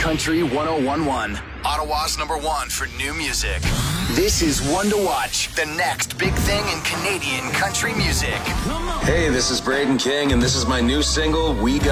Country 1011. Ottawa's #1 for new music. This is One to Watch, the next big thing in Canadian country music. Hey, this is Braden King, and this is my new single, We Got